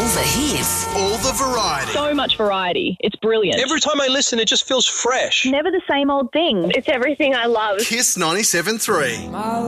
the hits. All the variety. So much variety. It's brilliant. Every time I listen, it just feels fresh. Never the same old thing. It's everything I love. Kiss 97.3.